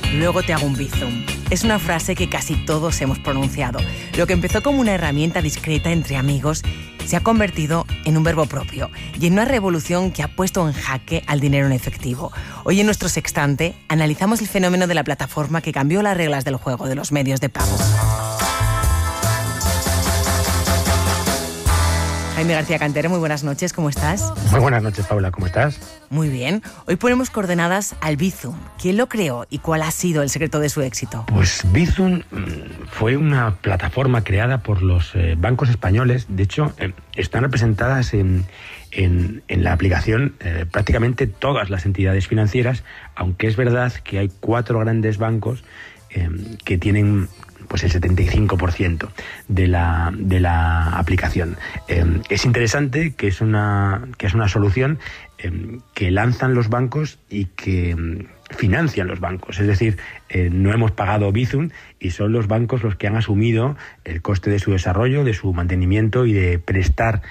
luego te hago un bizum. Es una frase que casi todos hemos pronunciado. Lo que empezó como una herramienta discreta entre amigos se ha convertido en un verbo propio y en una revolución que ha puesto en jaque al dinero en efectivo. Hoy en nuestro sextante analizamos el fenómeno de la plataforma que cambió las reglas del juego de los medios de pago. Jaime García Cantero, muy buenas noches, ¿cómo estás? Muy buenas noches, Paula, ¿cómo estás? Muy bien. Hoy ponemos coordenadas al Bizum. ¿Quién lo creó y cuál ha sido el secreto de su éxito? Pues Bizum fue una plataforma creada por los bancos españoles. De hecho, están representadas en la aplicación prácticamente todas las entidades financieras, aunque es verdad que hay 4 grandes bancos que tienen pues el 75% de la aplicación. Es interesante que es una solución que lanzan los bancos y que financian los bancos. Es decir, no hemos pagado Bizum y son los bancos los que han asumido el coste de su desarrollo, de su mantenimiento y de prestar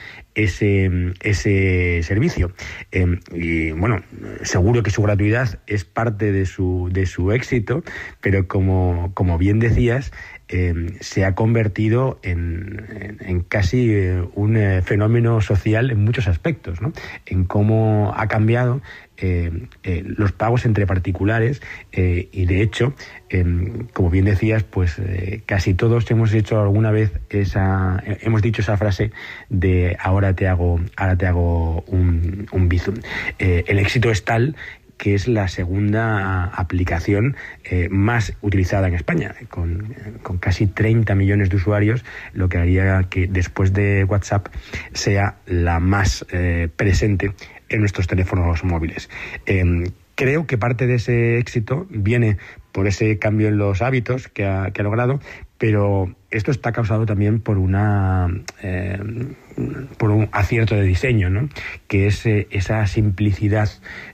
ese servicio. Y bueno, seguro que su gratuidad es parte de su éxito, pero como bien decías, se ha convertido en casi un fenómeno social en muchos aspectos, ¿no? En cómo ha cambiado los pagos entre particulares y de hecho, como bien decías, pues casi todos hemos hecho alguna vez hemos dicho esa frase de ahora te hago un Bizum. El éxito es tal que es la segunda aplicación más utilizada en España, con casi 30 millones de usuarios, lo que haría que después de WhatsApp sea la más presente en nuestros teléfonos móviles. Creo que parte de ese éxito viene por ese cambio en los hábitos que ha logrado, pero esto está causado también por un acierto de diseño, ¿no? Que es esa simplicidad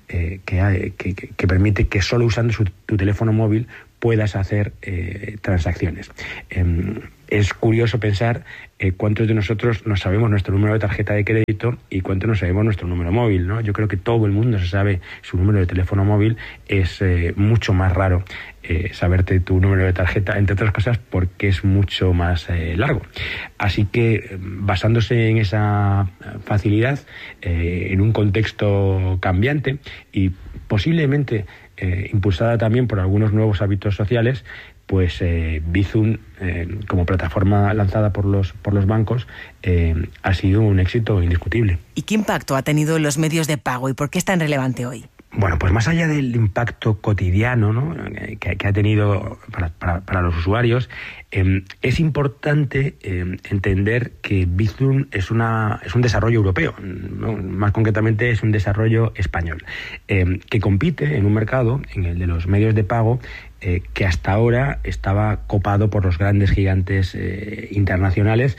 que permite que solo usando tu teléfono móvil puedas hacer transacciones. Es curioso pensar cuántos de nosotros nos sabemos nuestro número de tarjeta de crédito y cuántos nos sabemos nuestro número móvil, ¿no? Yo creo que todo el mundo se sabe su número de teléfono móvil. Es mucho más raro saberte tu número de tarjeta, entre otras cosas porque es mucho más largo. Así que basándose en esa facilidad, en un contexto cambiante y posiblemente impulsada también por algunos nuevos hábitos sociales, pues Bizum, como plataforma lanzada por los bancos, ha sido un éxito indiscutible. ¿Y qué impacto ha tenido en los medios de pago y por qué es tan relevante hoy? Bueno, pues más allá del impacto cotidiano, ¿no?, que ha tenido para los usuarios, es importante entender que Bizum es un desarrollo europeo, ¿no? Más concretamente es un desarrollo español, que compite en un mercado, en el de los medios de pago, que hasta ahora estaba copado por los grandes gigantes internacionales,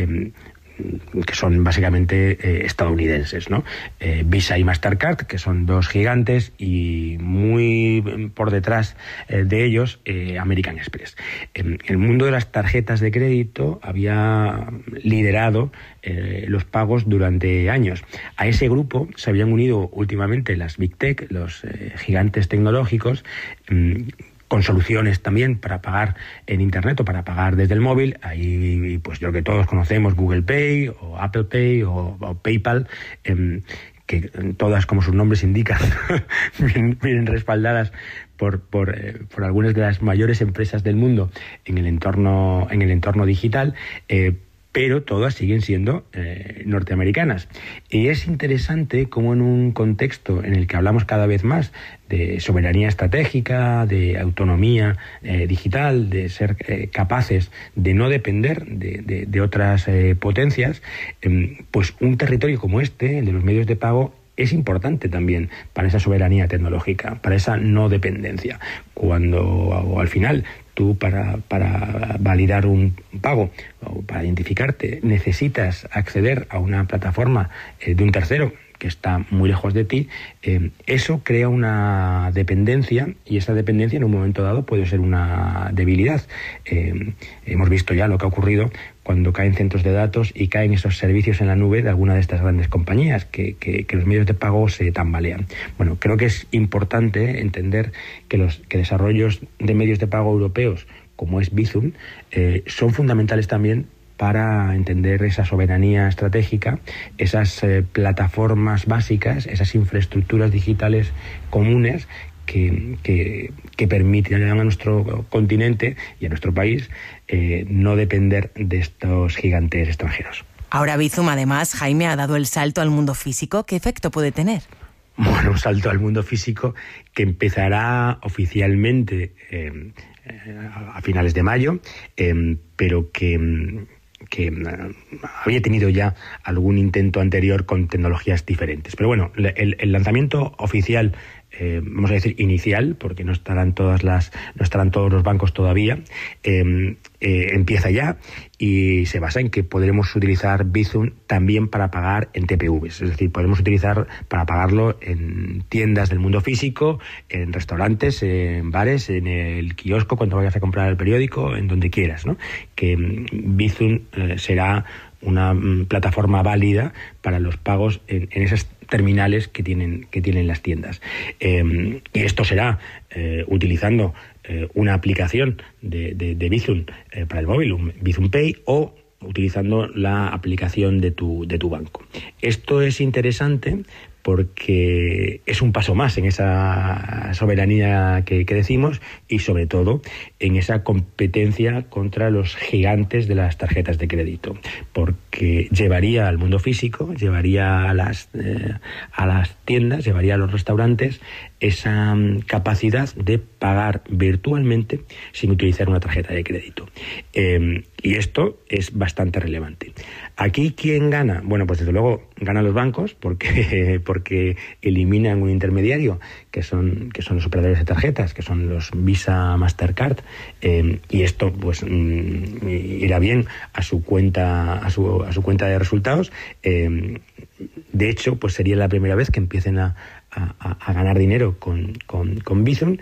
que son básicamente estadounidenses, ¿no? Visa y Mastercard, que son 2 gigantes, y muy por detrás de ellos American Express. El mundo de las tarjetas de crédito había liderado los pagos durante años. A ese grupo se habían unido últimamente las Big Tech, los gigantes tecnológicos, con soluciones también para pagar en Internet o para pagar desde el móvil. Ahí, pues yo creo que todos conocemos Google Pay o Apple Pay o PayPal, que todas, como sus nombres indican, vienen respaldadas por algunas de las mayores empresas del mundo en el entorno digital, pero todas siguen siendo norteamericanas. Y es interesante cómo en un contexto en el que hablamos cada vez más de soberanía estratégica, de autonomía digital, de ser capaces de no depender de otras potencias, pues un territorio como este, el de los medios de pago, es importante también para esa soberanía tecnológica, para esa no dependencia. Cuando al final tú para validar un pago o para identificarte necesitas acceder a una plataforma de un tercero que está muy lejos de ti, eso crea una dependencia, y esa dependencia en un momento dado puede ser una debilidad. Hemos visto ya lo que ha ocurrido cuando caen centros de datos y caen esos servicios en la nube de alguna de estas grandes compañías, que los medios de pago se tambalean. Bueno, creo que es importante entender que desarrollos de medios de pago europeos, como es Bizum, son fundamentales también para entender esa soberanía estratégica, esas plataformas básicas, esas infraestructuras digitales comunes que permiten a nuestro continente y a nuestro país no depender de estos gigantes extranjeros. Ahora Bizum, además, Jaime, ha dado el salto al mundo físico. ¿Qué efecto puede tener? Bueno, un salto al mundo físico que empezará oficialmente a finales de mayo, pero que había tenido ya algún intento anterior con tecnologías diferentes. Pero bueno, el lanzamiento oficial, vamos a decir inicial, porque no estarán todos los bancos todavía, empieza ya, y se basa en que podremos utilizar Bizum también para pagar en TPVs, es decir, podemos utilizar para pagarlo en tiendas del mundo físico, en restaurantes, en bares, en el kiosco, cuando vayas a comprar el periódico, en donde quieras, ¿no? Que Bizum será una plataforma válida para los pagos en esas terminales que tienen las tiendas. Y esto será utilizando una aplicación de Bizum para el móvil, un Bizum Pay, o utilizando la aplicación de tu banco. Esto es interesante porque es un paso más en esa soberanía que decimos, y sobre todo en esa competencia contra los gigantes de las tarjetas de crédito, porque llevaría al mundo físico, llevaría a las tiendas, llevaría a los restaurantes esa capacidad de pagar virtualmente sin utilizar una tarjeta de crédito. Y esto es bastante relevante. ¿Aquí quién gana? Bueno, pues desde luego ganan los bancos, porque eliminan un intermediario, que son los operadores de tarjetas, que son los Visa, Mastercard, y esto pues irá bien a su cuenta de resultados. De hecho, pues sería la primera vez que empiecen a ganar dinero con Bizum.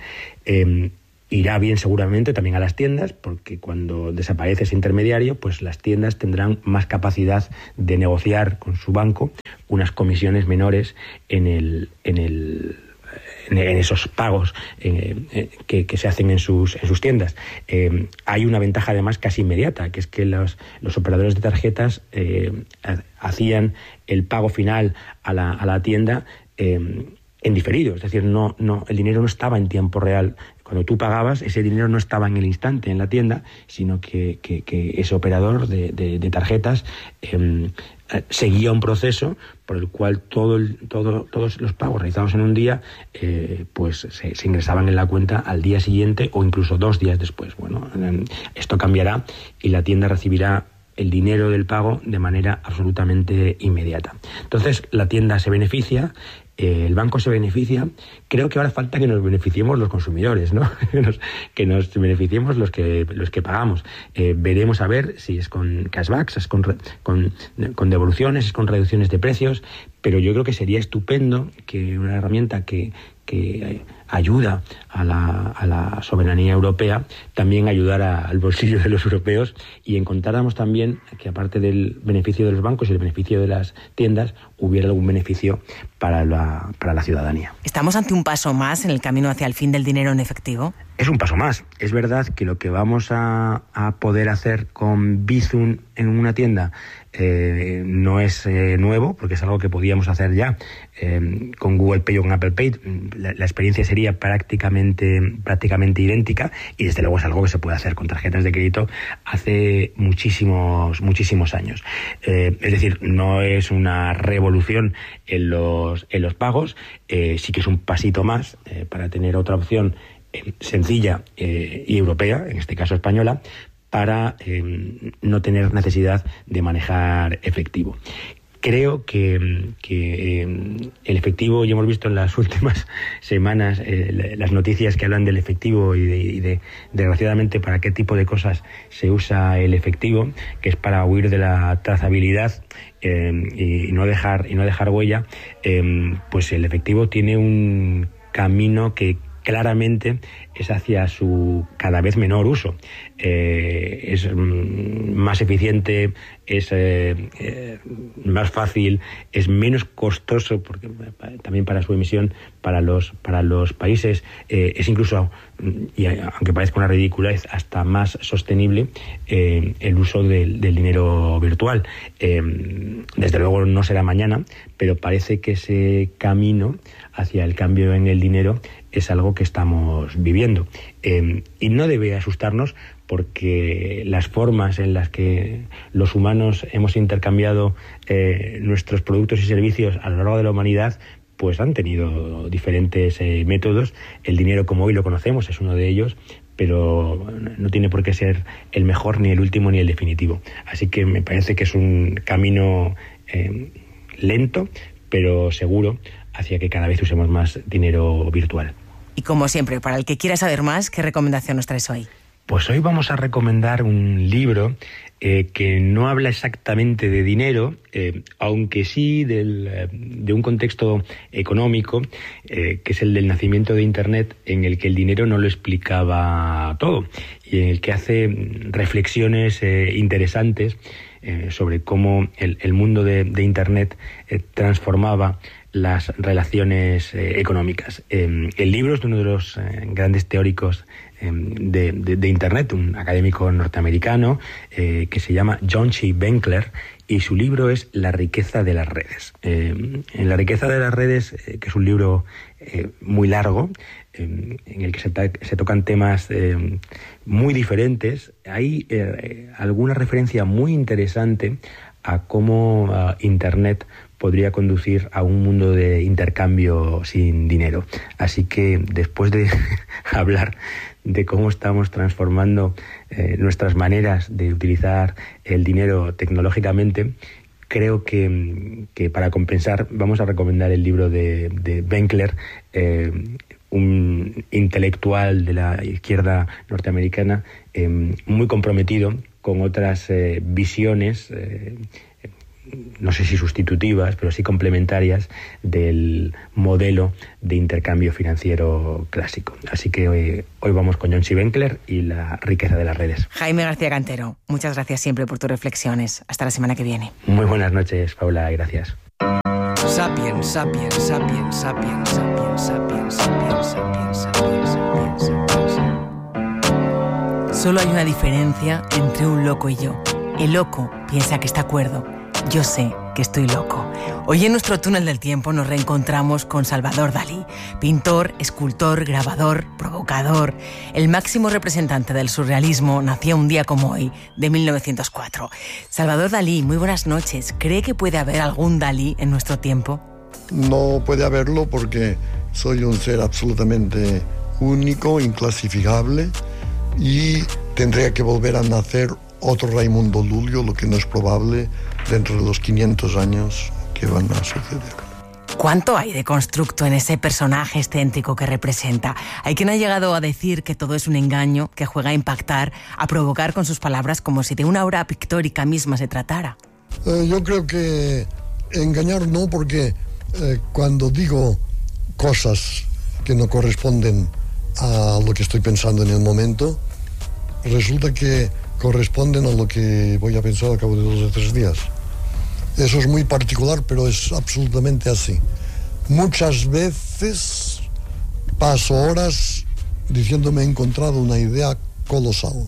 Irá bien seguramente también a las tiendas, porque cuando desaparece ese intermediario, pues las tiendas tendrán más capacidad de negociar con su banco unas comisiones menores en esos pagos que se hacen en sus tiendas. Hay una ventaja además casi inmediata, que es que los operadores de tarjetas hacían el pago final a la tienda en diferido, es decir, no el dinero no estaba en tiempo real. Cuando tú pagabas, ese dinero no estaba en el instante en la tienda, sino que ese operador de tarjetas seguía un proceso por el cual todos los pagos realizados en un día pues se ingresaban en la cuenta al día siguiente o incluso 2 días después. Bueno, esto cambiará y la tienda recibirá el dinero del pago de manera absolutamente inmediata. Entonces, la tienda se beneficia, el banco se beneficia. Creo que ahora falta que nos beneficiemos los consumidores, ¿no? que nos beneficiemos los que pagamos. Veremos a ver si es con cashbacks, es con devoluciones, es con reducciones de precios, pero yo creo que sería estupendo que una herramienta que ayuda a la soberanía europea también ayudara al bolsillo de los europeos, y encontráramos también que, aparte del beneficio de los bancos y el beneficio de las tiendas, hubiera algún beneficio para la ciudadanía. ¿Estamos ante un paso más en el camino hacia el fin del dinero en efectivo? Es un paso más. Es verdad que lo que vamos a poder hacer con Bizum en una tienda no es nuevo, porque es algo que podíamos hacer ya con Google Pay o con Apple Pay. La experiencia sería prácticamente idéntica, y desde luego es algo que se puede hacer con tarjetas de crédito hace muchísimos años. Es decir, no es una revolución en los pagos, sí que es un pasito más para tener otra opción sencilla y europea, en este caso española, para no tener necesidad de manejar efectivo. creo que el efectivo, ya hemos visto en las últimas semanas las noticias que hablan del efectivo y de desgraciadamente para qué tipo de cosas se usa el efectivo, que es para huir de la trazabilidad y no dejar huella. Pues el efectivo tiene un camino que claramente es hacia su cada vez menor uso. Es más eficiente, es más fácil, es menos costoso, porque también para su emisión para los países es incluso, y aunque parezca una ridiculez, hasta más sostenible el uso del dinero virtual. Desde luego no será mañana, pero parece que ese camino hacia el cambio en el dinero es algo que estamos viviendo. Y no debe asustarnos, porque las formas en las que los humanos hemos intercambiado nuestros productos y servicios a lo largo de la humanidad pues han tenido diferentes métodos. El dinero como hoy lo conocemos es uno de ellos, pero no tiene por qué ser el mejor, ni el último, ni el definitivo. Así que me parece que es un camino lento, pero seguro, hacia que cada vez usemos más dinero virtual. Y como siempre, para el que quiera saber más, ¿qué recomendación nos traes hoy? Pues hoy vamos a recomendar un libro que no habla exactamente de dinero, aunque sí de un contexto económico, que es el del nacimiento de Internet, en el que el dinero no lo explicaba todo y en el que hace reflexiones interesantes sobre cómo el mundo de Internet transformaba las relaciones económicas. El libro es de uno de los grandes teóricos de Internet, un académico norteamericano que se llama John C. Benkler, y su libro es La riqueza de las redes. En La riqueza de las redes, que es un libro muy largo, en el que se tocan temas muy diferentes, hay alguna referencia muy interesante a cómo Internet podría conducir a un mundo de intercambio sin dinero. Así que después de hablar de cómo estamos transformando nuestras maneras de utilizar el dinero tecnológicamente, creo que para compensar vamos a recomendar el libro de Benkler, un intelectual de la izquierda norteamericana muy comprometido con otras visiones, no sé si sustitutivas, pero sí complementarias del modelo de intercambio financiero clásico. Así que hoy vamos con John C. Benkler y La riqueza de las redes. Jaime García Cantero, muchas gracias siempre por tus reflexiones. Hasta la semana que viene. Muy buenas noches, Paula, gracias. Sapiens, sapiens, sapiens, sapiens, sapiens, sapiens, sapiens, sapiens, sapiens, sapiens, sapiens. Solo hay una diferencia entre un loco y yo. El loco piensa que está cuerdo. Yo sé que estoy loco. Hoy en nuestro túnel del tiempo nos reencontramos con Salvador Dalí, pintor, escultor, grabador, provocador. El máximo representante del surrealismo nació un día como hoy, de 1904. Salvador Dalí, muy buenas noches. ¿Cree que puede haber algún Dalí en nuestro tiempo? No puede haberlo porque soy un ser absolutamente único, inclasificable, y tendría que volver a nacer otro Raimundo Lulio, lo que no es probable dentro de los 500 años que van a suceder. ¿Cuánto hay de constructo en ese personaje excéntrico que representa? Hay quien ha llegado a decir que todo es un engaño, que juega a impactar, a provocar con sus palabras como si de una obra pictórica misma se tratara. Yo creo que engañar no, porque cuando digo cosas que no corresponden a lo que estoy pensando en el momento, resulta que corresponden a lo que voy a pensar al cabo de 2 o 3 días. Eso es muy particular, pero es absolutamente así. Muchas veces paso horas diciéndome he encontrado una idea colosal.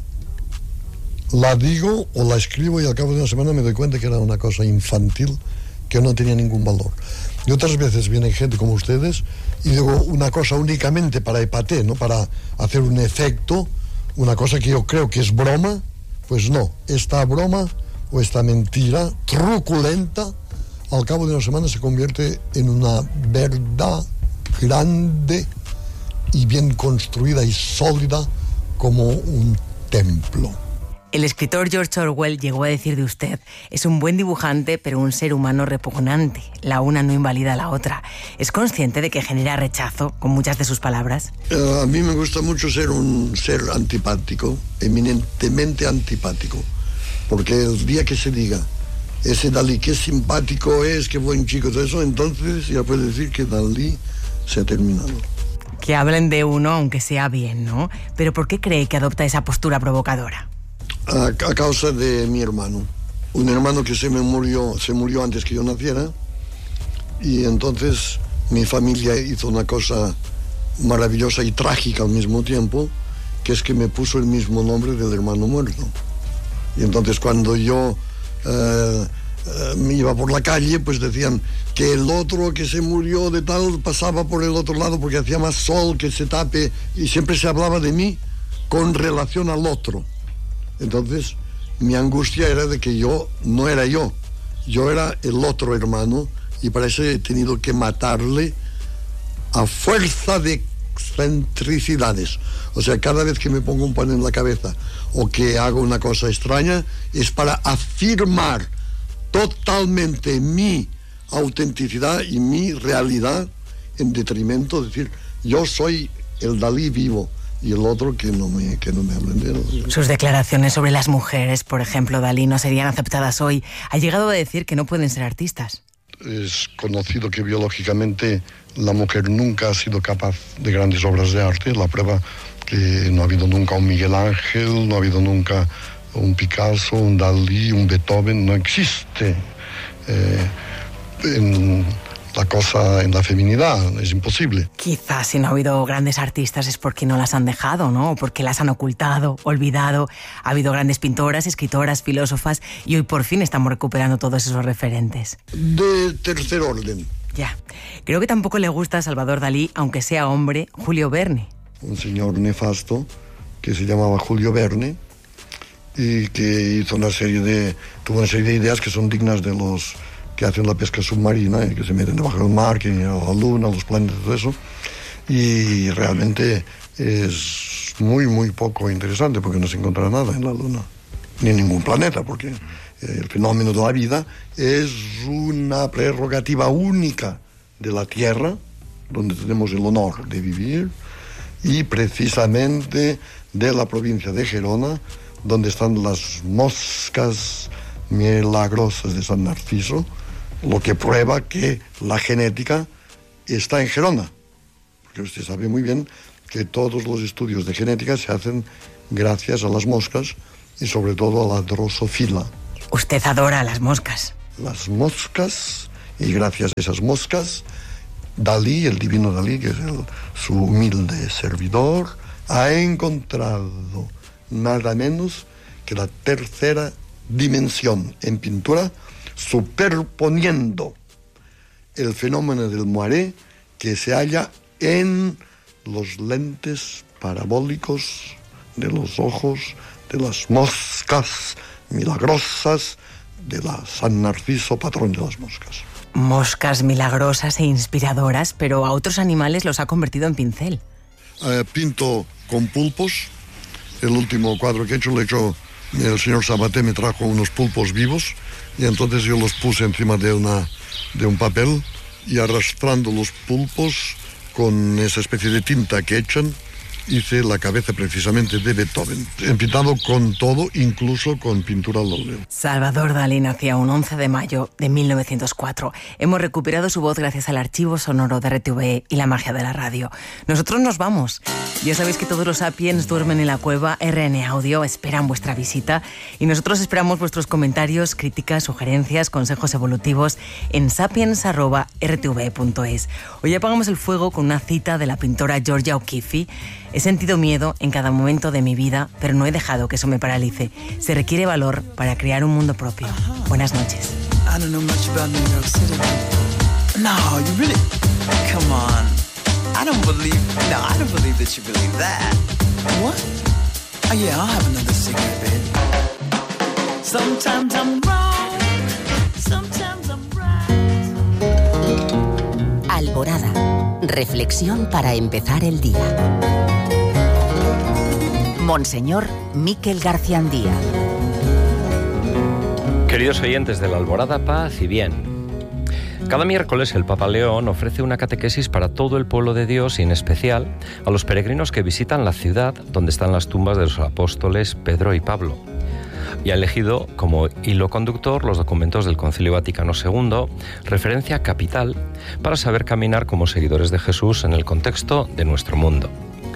La digo o la escribo y al cabo de una semana me doy cuenta que era una cosa infantil que no tenía ningún valor. Y otras veces viene gente como ustedes y digo una cosa únicamente para epaté, ¿no? Para hacer un efecto, una cosa que yo creo que es broma. Pues no, esta broma o esta mentira truculenta al cabo de una semana se convierte en una verdad grande y bien construida y sólida como un templo. El escritor George Orwell llegó a decir de usted: es un buen dibujante, pero un ser humano repugnante. La una no invalida a la otra. ¿Es consciente de que genera rechazo con muchas de sus palabras? A mí me gusta mucho ser un ser antipático, eminentemente antipático. Porque el día que se diga, ese Dalí, qué simpático es, qué buen chico, todo eso, entonces ya puede decir que Dalí se ha terminado. Que hablen de uno, aunque sea bien, ¿no? Pero ¿por qué cree que adopta esa postura provocadora? A causa de mi hermano. Un hermano que se murió antes que yo naciera. Y entonces mi familia hizo una cosa maravillosa y trágica al mismo tiempo, que es que me puso el mismo nombre del hermano muerto. Y entonces cuando yo me iba por la calle, pues decían que el otro que se murió de tal pasaba por el otro lado porque hacía más sol, que se tape, y siempre se hablaba de mí con relación al otro. Entonces mi angustia era de que yo no era yo era el otro hermano, y para eso he tenido que matarle a fuerza de excentricidades. O sea, cada vez que me pongo un pan en la cabeza o que hago una cosa extraña, es para afirmar totalmente mi autenticidad y mi realidad, en detrimento de decir, yo soy el Dalí vivo y el otro que no me hablen de él. Sus declaraciones sobre las mujeres, por ejemplo, Dalí, no serían aceptadas hoy. Ha llegado a decir que no pueden ser artistas. Es conocido que biológicamente la mujer nunca ha sido capaz de grandes obras de arte. La prueba que no ha habido nunca un Miguel Ángel, no ha habido nunca un Picasso, un Dalí, un Beethoven. No existe en la feminidad, es imposible. Quizás si no ha habido grandes artistas es porque no las han dejado, ¿no? O porque las han ocultado, olvidado. Ha habido grandes pintoras, escritoras, filósofas, y hoy por fin estamos recuperando todos esos referentes. De tercer orden. Ya. Creo que tampoco le gusta a Salvador Dalí, aunque sea hombre, Julio Verne. Un señor nefasto que se llamaba Julio Verne y que tuvo una serie de ideas que son dignas de los que hacen la pesca submarina, que se meten debajo del mar, que ir a la luna, a los planetas, todo eso. Y realmente es muy, muy poco interesante porque no se encuentra nada en la luna, ni en ningún planeta, porque el fenómeno de la vida es una prerrogativa única de la Tierra, donde tenemos el honor de vivir, y precisamente de la provincia de Gerona, donde están las moscas milagrosas de San Narciso, lo que prueba que la genética está en Gerona. Porque usted sabe muy bien que todos los estudios de genética se hacen gracias a las moscas y sobre todo a la drosofila. Usted adora las moscas. Las moscas, y gracias a esas moscas, Dalí, el divino Dalí, que es su humilde servidor, ha encontrado nada menos que la tercera dimensión en pintura, superponiendo el fenómeno del moiré que se halla en los lentes parabólicos de los ojos de las moscas milagrosas de la San Narciso, patrón de las moscas. Moscas milagrosas e inspiradoras, pero a otros animales los ha convertido en pincel. Pinto con pulpos. El último cuadro que he hecho, el señor Sabaté me trajo unos pulpos vivos y entonces yo los puse encima de un papel y arrastrando los pulpos con esa especie de tinta que echan, hice la cabeza precisamente de Beethoven. He pintado con todo, incluso con pintura al óleo. Salvador Dalí nacía un 11 de mayo de 1904. Hemos recuperado su voz gracias al archivo sonoro de RTV y la magia de la radio. Nosotros nos vamos. Ya sabéis que todos los sapiens duermen en la cueva. RN Audio esperan vuestra visita y nosotros esperamos vuestros comentarios, críticas, sugerencias, consejos evolutivos en sapiens@rtve.es. Hoy apagamos el fuego con una cita de la pintora Georgia O'Keeffe. He sentido miedo en cada momento de mi vida, pero no he dejado que eso me paralice. Se requiere valor para crear un mundo propio. Buenas noches. I don't know much about New York City. No, you really... Come on. I don't believe that you believe that. What? Oh yeah, I'll have another cigarette, baby. Sometimes I'm wrong. Sometimes I'm right. Alborada. Reflexión para empezar el día. Monseñor Miquel García Andía. Queridos oyentes de la Alborada, paz y bien. Cada miércoles el Papa León ofrece una catequesis para todo el pueblo de Dios y en especial a los peregrinos que visitan la ciudad donde están las tumbas de los apóstoles Pedro y Pablo. Y ha elegido como hilo conductor los documentos del Concilio Vaticano II, referencia capital para saber caminar como seguidores de Jesús en el contexto de nuestro mundo.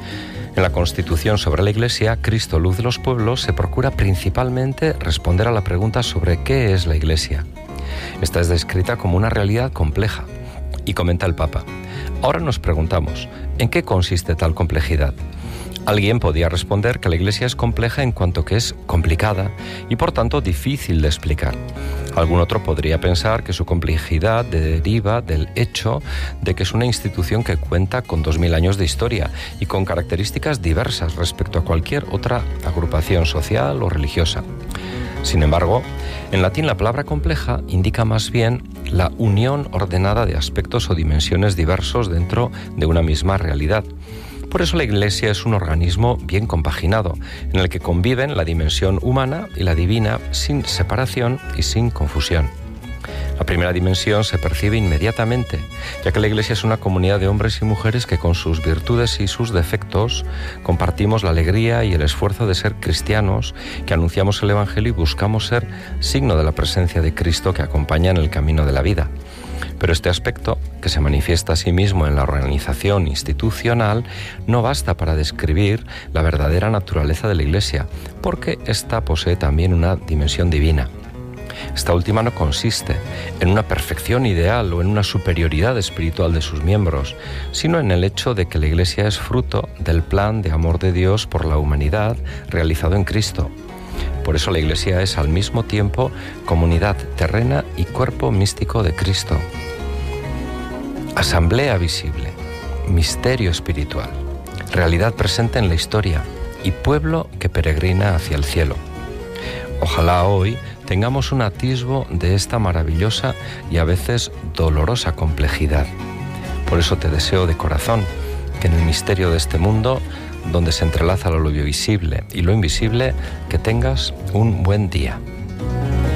En la Constitución sobre la Iglesia, Cristo, luz de los pueblos, se procura principalmente responder a la pregunta sobre qué es la Iglesia. Esta es descrita como una realidad compleja. Y comenta el Papa: ahora nos preguntamos, ¿en qué consiste tal complejidad? Alguien podía responder que la Iglesia es compleja en cuanto que es complicada y por tanto difícil de explicar. Algún otro podría pensar que su complejidad deriva del hecho de que es una institución que cuenta con 2000 años de historia y con características diversas respecto a cualquier otra agrupación social o religiosa. Sin embargo, en latín la palabra compleja indica más bien la unión ordenada de aspectos o dimensiones diversos dentro de una misma realidad. Por eso la Iglesia es un organismo bien compaginado, en el que conviven la dimensión humana y la divina sin separación y sin confusión. La primera dimensión se percibe inmediatamente, ya que la Iglesia es una comunidad de hombres y mujeres que con sus virtudes y sus defectos compartimos la alegría y el esfuerzo de ser cristianos, que anunciamos el Evangelio y buscamos ser signo de la presencia de Cristo que acompaña en el camino de la vida. Pero este aspecto, que se manifiesta a sí mismo en la organización institucional, no basta para describir la verdadera naturaleza de la Iglesia, porque ésta posee también una dimensión divina. Esta última no consiste en una perfección ideal o en una superioridad espiritual de sus miembros, sino en el hecho de que la Iglesia es fruto del plan de amor de Dios por la humanidad realizado en Cristo. Por eso la Iglesia es al mismo tiempo comunidad terrena y cuerpo místico de Cristo. Asamblea visible, misterio espiritual, realidad presente en la historia y pueblo que peregrina hacia el cielo. Ojalá hoy tengamos un atisbo de esta maravillosa y a veces dolorosa complejidad. Por eso te deseo de corazón que en el misterio de este mundo, donde se entrelaza lo visible y lo invisible, que tengas un buen día.